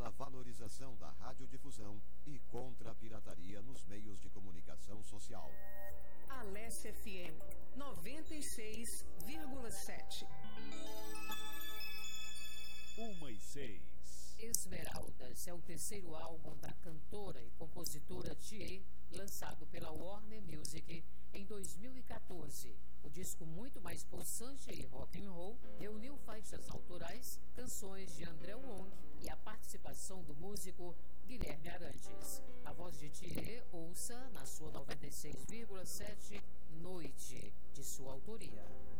pela valorização da radiodifusão e contra a pirataria nos meios de comunicação social. Alesse FM 96,7. 1:06. Esmeraldas é o terceiro álbum da cantora e compositora Thier, lançado pela Warner Music em 2014. O disco, muito mais pulsante e rock and roll, reuniu faixas autorais, canções de André Wong e a participação do músico Guilherme Arantes. A voz de Thier, ouça na sua 96,7 Noite, de sua autoria.